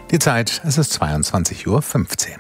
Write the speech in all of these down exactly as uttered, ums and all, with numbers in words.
Die Zeit, es ist zweiundzwanzig Uhr fünfzehn.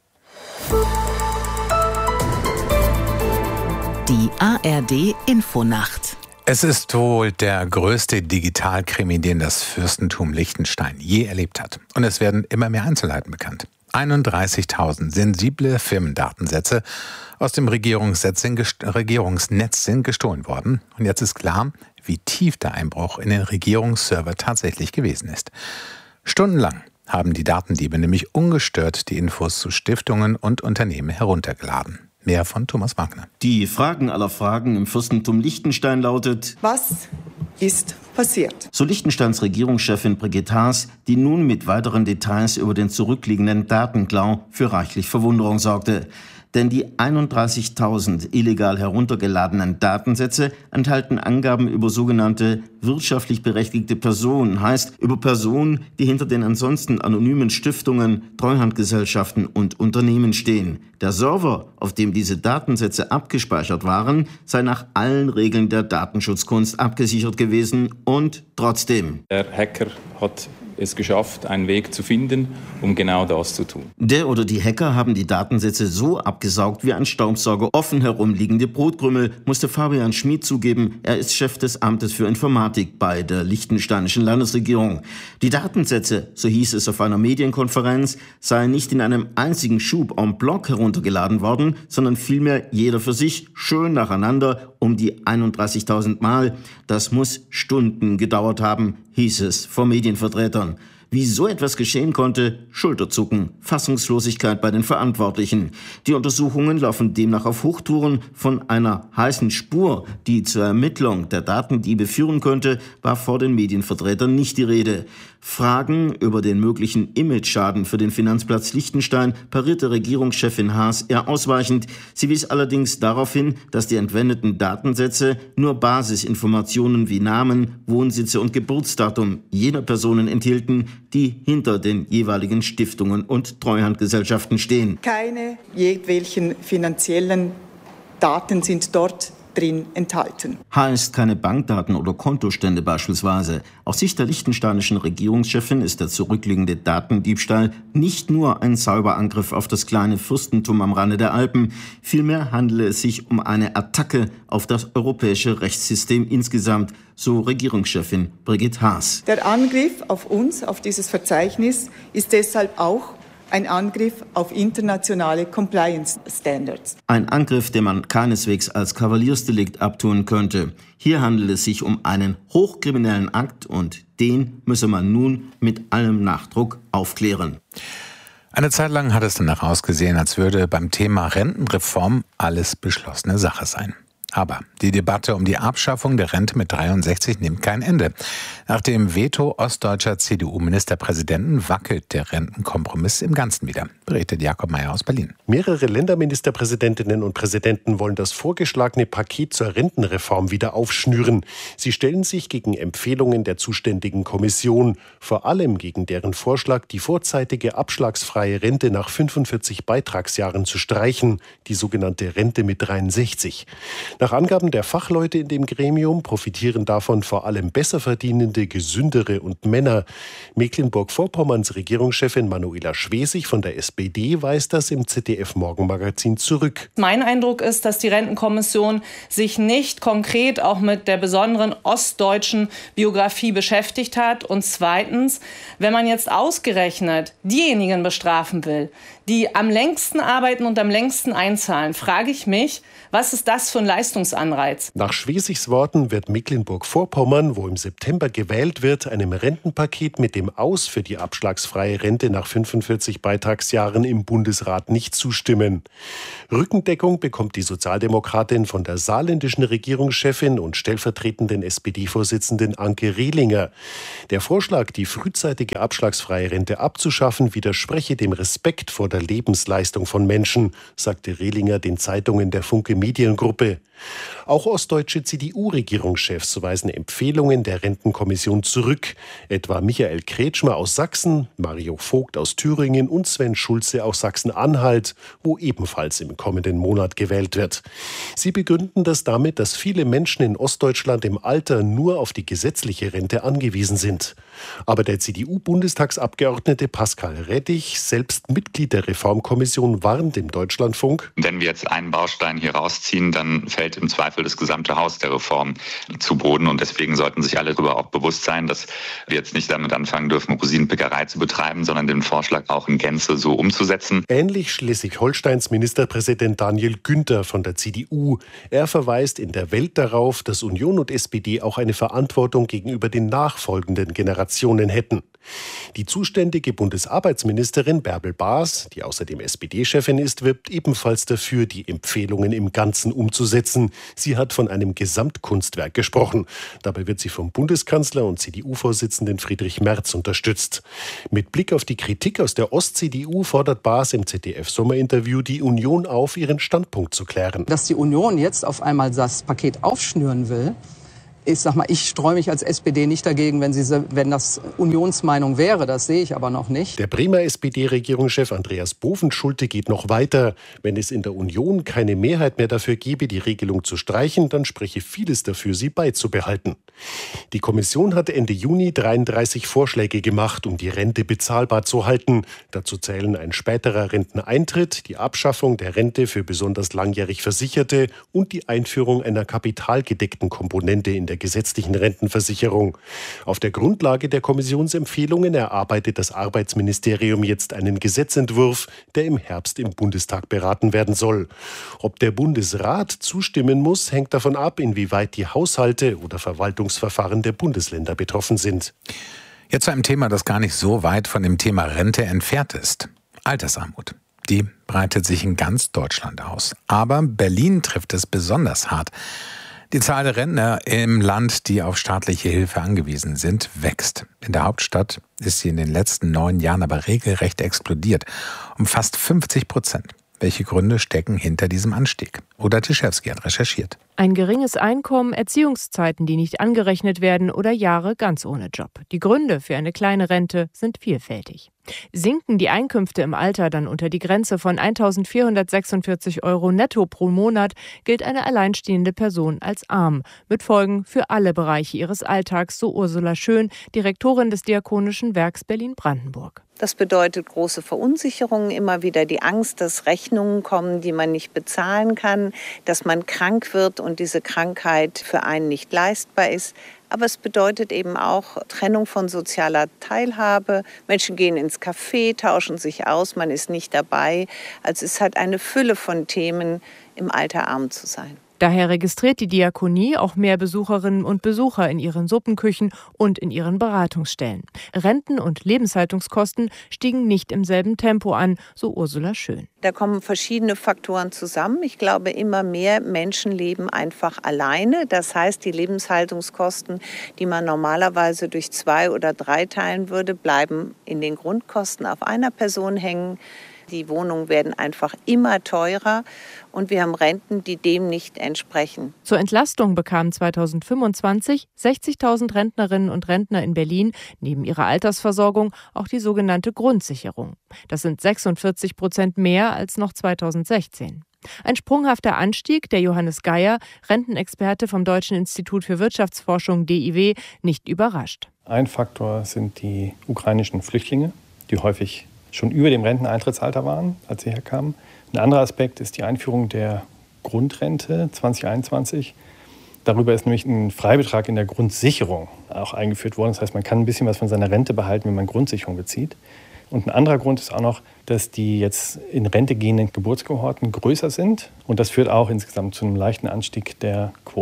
Die A R D-Infonacht. Es ist wohl der größte Digitalkrimi, den das Fürstentum Liechtenstein je erlebt hat. Und es werden immer mehr Einzelheiten bekannt. einunddreißigtausend sensible Firmendatensätze aus dem Regierungsnetz sind gestohlen worden. Und jetzt ist klar, wie tief der Einbruch in den Regierungsserver tatsächlich gewesen ist. Stundenlang haben die Datendiebe nämlich ungestört die Infos zu Stiftungen und Unternehmen heruntergeladen. Mehr von Thomas Wagner. Die Fragen aller Fragen im Fürstentum Liechtenstein lautet: Was ist passiert? So Liechtensteins Regierungschefin Brigitte Haas, die nun mit weiteren Details über den zurückliegenden Datenklau für reichlich Verwunderung sorgte. Denn die einunddreißigtausend illegal heruntergeladenen Datensätze enthalten Angaben über sogenannte wirtschaftlich berechtigte Personen, heißt über Personen, die hinter den ansonsten anonymen Stiftungen, Treuhandgesellschaften und Unternehmen stehen. Der Server, auf dem diese Datensätze abgespeichert waren, sei nach allen Regeln der Datenschutzkunst abgesichert gewesen und trotzdem. Der Hacker hat es geschafft, einen Weg zu finden, um genau das zu tun. Der oder die Hacker haben die Datensätze so abgesaugt wie ein Staubsauger offen herumliegende Brotkrümel, musste Fabian Schmid zugeben. Er ist Chef des Amtes für Informatik bei der liechtensteinischen Landesregierung. Die Datensätze, so hieß es auf einer Medienkonferenz, seien nicht in einem einzigen Schub en bloc heruntergeladen worden, sondern vielmehr jeder für sich, schön nacheinander, um die einunddreißigtausend Mal. Das muss Stunden gedauert haben, hieß es vor Medienvertretern. Wie so etwas geschehen konnte, Schulterzucken, Fassungslosigkeit bei den Verantwortlichen. Die Untersuchungen laufen demnach auf Hochtouren. Von einer heißen Spur, die zur Ermittlung der Datendiebe führen könnte, war vor den Medienvertretern nicht die Rede. Fragen über den möglichen Imageschaden für den Finanzplatz Liechtenstein parierte Regierungschefin Haas eher ausweichend. Sie wies allerdings darauf hin, dass die entwendeten Datensätze nur Basisinformationen wie Namen, Wohnsitze und Geburtsdatum jener Personen enthielten, die hinter den jeweiligen Stiftungen und Treuhandgesellschaften stehen. Keine jedwelchen finanziellen Daten sind dort drin enthalten. Heißt keine Bankdaten oder Kontostände beispielsweise. Aus Sicht der liechtensteinischen Regierungschefin ist der zurückliegende Datendiebstahl nicht nur ein Cyberangriff auf das kleine Fürstentum am Rande der Alpen. Vielmehr handele es sich um eine Attacke auf das europäische Rechtssystem insgesamt, so Regierungschefin Brigitte Haas. Der Angriff auf uns, auf dieses Verzeichnis, ist deshalb auch ein Angriff auf internationale Compliance Standards. Ein Angriff, den man keineswegs als Kavaliersdelikt abtun könnte. Hier handelt es sich um einen hochkriminellen Akt und den müsse man nun mit allem Nachdruck aufklären. Eine Zeit lang hat es danach ausgesehen, als würde beim Thema Rentenreform alles beschlossene Sache sein. Aber die Debatte um die Abschaffung der Rente mit dreiundsechzig nimmt kein Ende. Nach dem Veto ostdeutscher C D U-Ministerpräsidenten wackelt der Rentenkompromiss im Ganzen wieder, berichtet Jakob Mayer aus Berlin. Mehrere Länderministerpräsidentinnen und Präsidenten wollen das vorgeschlagene Paket zur Rentenreform wieder aufschnüren. Sie stellen sich gegen Empfehlungen der zuständigen Kommission, vor allem gegen deren Vorschlag, die vorzeitige abschlagsfreie Rente nach fünfundvierzig Beitragsjahren zu streichen, die sogenannte Rente mit dreiundsechzig. Nach Angaben der Fachleute in dem Gremium profitieren davon vor allem besser verdienende, gesündere und Männer. Mecklenburg-Vorpommerns Regierungschefin Manuela Schwesig von der S P D weist das im Z D F-Morgenmagazin zurück. Mein Eindruck ist, dass die Rentenkommission sich nicht konkret auch mit der besonderen ostdeutschen Biografie beschäftigt hat. Und zweitens, wenn man jetzt ausgerechnet diejenigen bestrafen will, die am längsten arbeiten und am längsten einzahlen, frage ich mich, was ist das für ein Leistungsanreiz? Nach Schwesigs Worten wird Mecklenburg-Vorpommern, wo im September gewählt wird, einem Rentenpaket mit dem Aus für die abschlagsfreie Rente nach fünfundvierzig Beitragsjahren im Bundesrat nicht zustimmen. Rückendeckung bekommt die Sozialdemokratin von der saarländischen Regierungschefin und stellvertretenden S P D-Vorsitzenden Anke Rehlinger. Der Vorschlag, die frühzeitige abschlagsfreie Rente abzuschaffen, widerspreche dem Respekt vor der Lebensleistung von Menschen, sagte Rehlinger den Zeitungen der Funke Mediengruppe. Auch ostdeutsche C D U-Regierungschefs weisen Empfehlungen der Rentenkommission zurück. Etwa Michael Kretschmer aus Sachsen, Mario Vogt aus Thüringen und Sven Schulze aus Sachsen-Anhalt, wo ebenfalls im kommenden Monat gewählt wird. Sie begründen das damit, dass viele Menschen in Ostdeutschland im Alter nur auf die gesetzliche Rente angewiesen sind. Aber der C D U-Bundestagsabgeordnete Pascal Rettich, selbst Mitglied der Reformkommission, warnt im Deutschlandfunk: Wenn wir jetzt einen Baustein hier rausziehen, dann fällt im Zweifel das gesamte Haus der Reform zu Boden. Und deswegen sollten sich alle darüber auch bewusst sein, dass wir jetzt nicht damit anfangen dürfen, Rosinenpickerei zu betreiben, sondern den Vorschlag auch in Gänze so umzusetzen. Ähnlich Schleswig-Holsteins Ministerpräsident Daniel Günther von der C D U. Er verweist in der Welt darauf, dass Union und S P D auch eine Verantwortung gegenüber den nachfolgenden Generationen hätten. Die zuständige Bundesarbeitsministerin Bärbel Baas, die außerdem S P D-Chefin ist, wirbt ebenfalls dafür, die Empfehlungen im Ganzen umzusetzen. Sie hat von einem Gesamtkunstwerk gesprochen. Dabei wird sie vom Bundeskanzler und C D U-Vorsitzenden Friedrich Merz unterstützt. Mit Blick auf die Kritik aus der Ost-C D U fordert Baas im Z D F-Sommerinterview die Union auf, ihren Standpunkt zu klären. Dass die Union jetzt auf einmal das Paket aufschnüren will, ich sag mal, ich streue mich als S P D nicht dagegen, wenn, sie, wenn das Unionsmeinung wäre. Das sehe ich aber noch nicht. Der Bremer S P D-Regierungschef Andreas Bovenschulte geht noch weiter. Wenn es in der Union keine Mehrheit mehr dafür gebe, die Regelung zu streichen, dann spreche vieles dafür, sie beizubehalten. Die Kommission hat Ende Juni dreiunddreißig Vorschläge gemacht, um die Rente bezahlbar zu halten. Dazu zählen ein späterer Renteneintritt, die Abschaffung der Rente für besonders langjährig Versicherte und die Einführung einer kapitalgedeckten Komponente in der gesetzlichen Rentenversicherung. Auf der Grundlage der Kommissionsempfehlungen erarbeitet das Arbeitsministerium jetzt einen Gesetzentwurf, der im Herbst im Bundestag beraten werden soll. Ob der Bundesrat zustimmen muss, hängt davon ab, inwieweit die Haushalte oder Verwaltungsverfahren der Bundesländer betroffen sind. Jetzt zu einem Thema, das gar nicht so weit von dem Thema Rente entfernt ist. Altersarmut. Die breitet sich in ganz Deutschland aus. Aber Berlin trifft es besonders hart. Die Zahl der Rentner im Land, die auf staatliche Hilfe angewiesen sind, wächst. In der Hauptstadt ist sie in den letzten neun Jahren aber regelrecht explodiert. Um fast fünfzig Prozent. Welche Gründe stecken hinter diesem Anstieg? Oda Tischewski hat recherchiert. Ein geringes Einkommen, Erziehungszeiten, die nicht angerechnet werden oder Jahre ganz ohne Job. Die Gründe für eine kleine Rente sind vielfältig. Sinken die Einkünfte im Alter dann unter die Grenze von eintausendvierhundertsechsundvierzig Euro netto pro Monat, gilt eine alleinstehende Person als arm, mit Folgen für alle Bereiche ihres Alltags, so Ursula Schön, Direktorin des Diakonischen Werks Berlin-Brandenburg. Das bedeutet große Verunsicherungen, immer wieder die Angst, dass Rechnungen kommen, die man nicht bezahlen kann, dass man krank wird und diese Krankheit für einen nicht leistbar ist. Aber es bedeutet eben auch Trennung von sozialer Teilhabe. Menschen gehen ins Café, tauschen sich aus, man ist nicht dabei. Also es hat eine Fülle von Themen, im Alter arm zu sein. Daher registriert die Diakonie auch mehr Besucherinnen und Besucher in ihren Suppenküchen und in ihren Beratungsstellen. Renten- und Lebenshaltungskosten stiegen nicht im selben Tempo an, so Ursula Schön. Da kommen verschiedene Faktoren zusammen. Ich glaube, immer mehr Menschen leben einfach alleine. Das heißt, die Lebenshaltungskosten, die man normalerweise durch zwei oder drei teilen würde, bleiben in den Grundkosten auf einer Person hängen. Die Wohnungen werden einfach immer teurer und wir haben Renten, die dem nicht entsprechen. Zur Entlastung bekamen zweitausendfünfundzwanzig sechzigtausend Rentnerinnen und Rentner in Berlin neben ihrer Altersversorgung auch die sogenannte Grundsicherung. Das sind sechsundvierzig Prozent mehr als noch zweitausendsechzehn. Ein sprunghafter Anstieg, der Johannes Geier, Rentenexperte vom Deutschen Institut für Wirtschaftsforschung D I W, nicht überrascht. Ein Faktor sind die ukrainischen Flüchtlinge, die häufig schon über dem Renteneintrittsalter waren, als sie herkamen. Ein anderer Aspekt ist die Einführung der Grundrente zwanzig einundzwanzig. Darüber ist nämlich ein Freibetrag in der Grundsicherung auch eingeführt worden. Das heißt, man kann ein bisschen was von seiner Rente behalten, wenn man Grundsicherung bezieht. Und ein anderer Grund ist auch noch, dass die jetzt in Rente gehenden Geburtskohorten größer sind. Und das führt auch insgesamt zu einem leichten Anstieg der Quoten.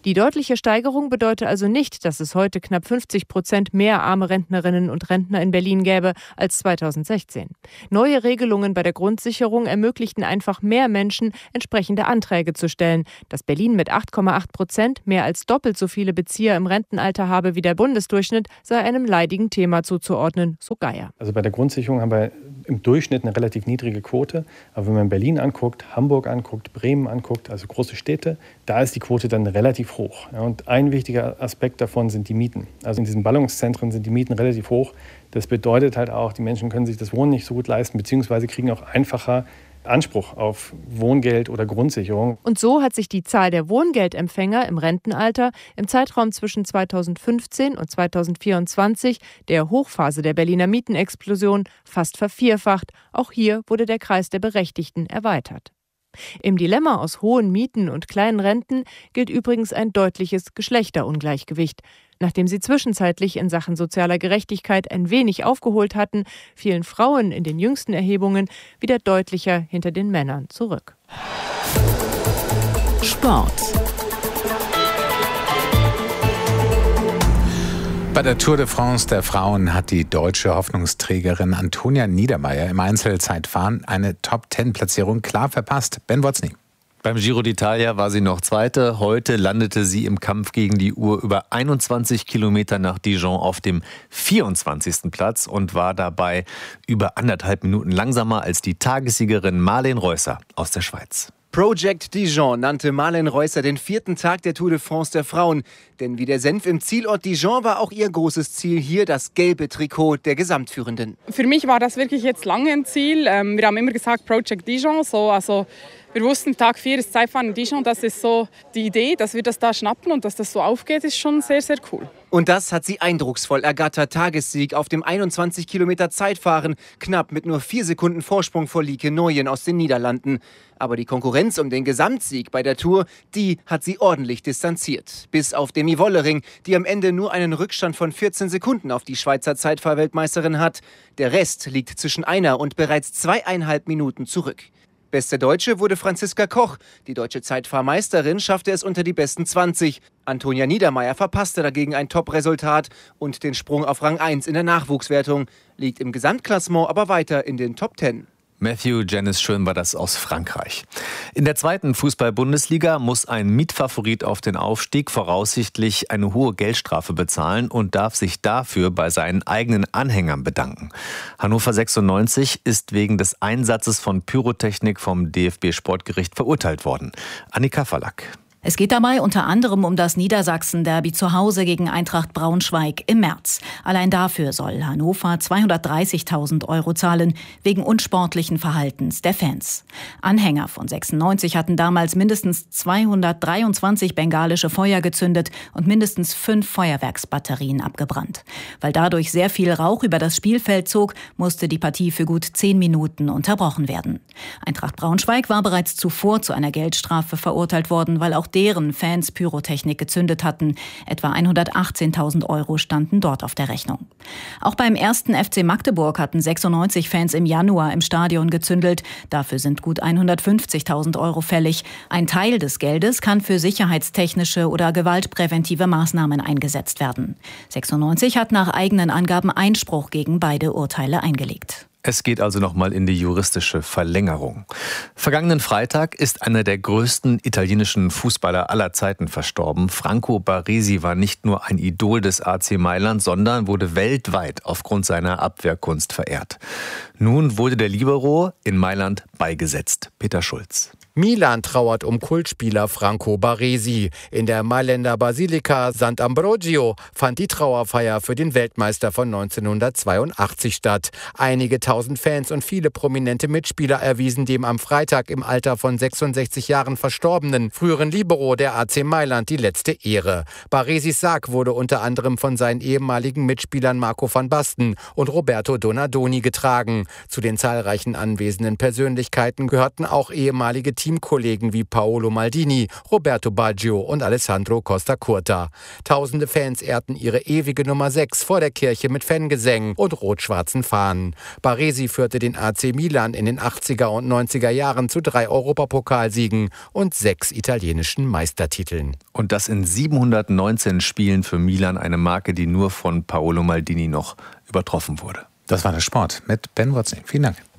Die deutliche Steigerung bedeutet also nicht, dass es heute knapp fünfzig Prozent mehr arme Rentnerinnen und Rentner in Berlin gäbe als zweitausendsechzehn. Neue Regelungen bei der Grundsicherung ermöglichten einfach mehr Menschen, entsprechende Anträge zu stellen. Dass Berlin mit acht Komma acht Prozent mehr als doppelt so viele Bezieher im Rentenalter habe wie der Bundesdurchschnitt, sei einem leidigen Thema zuzuordnen, so Geier. Also bei der Grundsicherung haben wir im Durchschnitt eine relativ niedrige Quote. Aber wenn man Berlin anguckt, Hamburg anguckt, Bremen anguckt, also große Städte, da ist die Quote dann relativ hoch. Ja, und ein wichtiger Aspekt davon sind die Mieten. Also in diesen Ballungszentren sind die Mieten relativ hoch. Das bedeutet halt auch, die Menschen können sich das Wohnen nicht so gut leisten, beziehungsweise kriegen auch einfacher Anspruch auf Wohngeld oder Grundsicherung. Und so hat sich die Zahl der Wohngeldempfänger im Rentenalter im Zeitraum zwischen zweitausendfünfzehn und zweitausendvierundzwanzig, der Hochphase der Berliner Mietenexplosion, fast vervierfacht. Auch hier wurde der Kreis der Berechtigten erweitert. Im Dilemma aus hohen Mieten und kleinen Renten gilt übrigens ein deutliches Geschlechterungleichgewicht. Nachdem sie zwischenzeitlich in Sachen sozialer Gerechtigkeit ein wenig aufgeholt hatten, fielen Frauen in den jüngsten Erhebungen wieder deutlicher hinter den Männern zurück. Sport. Bei der Tour de France der Frauen hat die deutsche Hoffnungsträgerin Antonia Niedermaier im Einzelzeitfahren eine Top-Zehn-Platzierung klar verpasst. Ben Wozny. Beim Giro d'Italia war sie noch Zweite. Heute landete sie im Kampf gegen die Uhr über einundzwanzig Kilometer nach Dijon auf dem vierundzwanzigsten Platz und war dabei über anderthalb Minuten langsamer als die Tagessiegerin Marlen Reusser aus der Schweiz. Project Dijon nannte Marlen Reusser den vierten Tag der Tour de France der Frauen. Denn wie der Senf im Zielort Dijon war auch ihr großes Ziel hier das gelbe Trikot der Gesamtführenden. Für mich war das wirklich jetzt lange ein Ziel. Wir haben immer gesagt Project Dijon. So, also wir wussten, Tag vier ist Zeitfahren in Dijon. Das ist so die Idee, dass wir das da schnappen und dass das so aufgeht, ist schon sehr, sehr cool. Und das hat sie eindrucksvoll ergattert. Tagessieg auf dem einundzwanzig Kilometer Zeitfahren. Knapp mit nur vier Sekunden Vorsprung vor Lieke Nooyen aus den Niederlanden. Aber die Konkurrenz um den Gesamtsieg bei der Tour, die hat sie ordentlich distanziert. Bis auf Demi Wollering, die am Ende nur einen Rückstand von vierzehn Sekunden auf die Schweizer Zeitfahrweltmeisterin hat. Der Rest liegt zwischen einer und bereits zweieinhalb Minuten zurück. Beste Deutsche wurde Franziska Koch. Die deutsche Zeitfahrmeisterin schaffte es unter die besten zwanzig. Antonia Niedermaier verpasste dagegen ein Top-Resultat und den Sprung auf Rang eins in der Nachwuchswertung, liegt im Gesamtklassement aber weiter in den Top zehn. Matthew Janice Schön war das aus Frankreich. In der zweiten Fußball-Bundesliga muss ein Mietfavorit auf den Aufstieg voraussichtlich eine hohe Geldstrafe bezahlen und darf sich dafür bei seinen eigenen Anhängern bedanken. Hannover sechsundneunzig ist wegen des Einsatzes von Pyrotechnik vom D F B-Sportgericht verurteilt worden. Annika Verlack. Es geht dabei unter anderem um das Niedersachsen-Derby zu Hause gegen Eintracht Braunschweig im März. Allein dafür soll Hannover zweihundertdreißigtausend Euro zahlen, wegen unsportlichen Verhaltens der Fans. Anhänger von sechsundneunzig hatten damals mindestens zweihundertdreiundzwanzig bengalische Feuer gezündet und mindestens fünf Feuerwerksbatterien abgebrannt. Weil dadurch sehr viel Rauch über das Spielfeld zog, musste die Partie für gut zehn Minuten unterbrochen werden. Eintracht Braunschweig war bereits zuvor zu einer Geldstrafe verurteilt worden, weil auch deren Fans Pyrotechnik gezündet hatten. Etwa hundertachtzehntausend Euro standen dort auf der Rechnung. Auch beim ersten F C Magdeburg hatten sechsundneunzig Fans im Januar im Stadion gezündelt. Dafür sind gut hundertfünfzigtausend Euro fällig. Ein Teil des Geldes kann für sicherheitstechnische oder gewaltpräventive Maßnahmen eingesetzt werden. sechsundneunzig hat nach eigenen Angaben Einspruch gegen beide Urteile eingelegt. Es geht also nochmal in die juristische Verlängerung. Vergangenen Freitag ist einer der größten italienischen Fußballer aller Zeiten verstorben. Franco Baresi war nicht nur ein Idol des A C Mailand, sondern wurde weltweit aufgrund seiner Abwehrkunst verehrt. Nun wurde der Libero in Mailand beigesetzt. Peter Schulz. Milan trauert um Kultspieler Franco Baresi. In der Mailänder Basilika Sant'Ambrogio fand die Trauerfeier für den Weltmeister von neunzehnhundertzweiundachtzig statt. Einige tausend Fans und viele prominente Mitspieler erwiesen dem am Freitag im Alter von sechsundsechzig Jahren verstorbenen früheren Libero der A C Mailand die letzte Ehre. Baresis Sarg wurde unter anderem von seinen ehemaligen Mitspielern Marco van Basten und Roberto Donadoni getragen. Zu den zahlreichen anwesenden Persönlichkeiten gehörten auch ehemalige Teamkollegen wie Paolo Maldini, Roberto Baggio und Alessandro Costa Curta. Tausende Fans ehrten ihre ewige Nummer sechs vor der Kirche mit Fangesängen und rot-schwarzen Fahnen. Baresi führte den A C Milan in den achtziger und neunziger Jahren zu drei Europapokalsiegen und sechs italienischen Meistertiteln. Und das in siebenhundertneunzehn Spielen für Milan, eine Marke, die nur von Paolo Maldini noch übertroffen wurde. Das war der Sport mit Ben Watson. Vielen Dank.